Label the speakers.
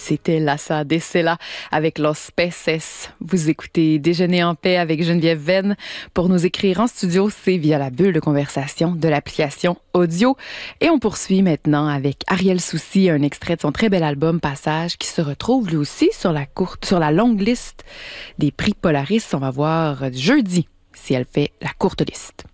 Speaker 1: c'était Lassa de Sela avec Los Peces. Vous écoutez Déjeuner en paix avec Geneviève Venn. Pour nous écrire en studio, c'est via la bulle de conversation de l'application audio. Et on poursuit maintenant avec Ariel Soucy, un extrait de son très bel album Passage qui se retrouve lui aussi sur la longue liste des prix Polaris. On va voir jeudi si elle fait la courte liste.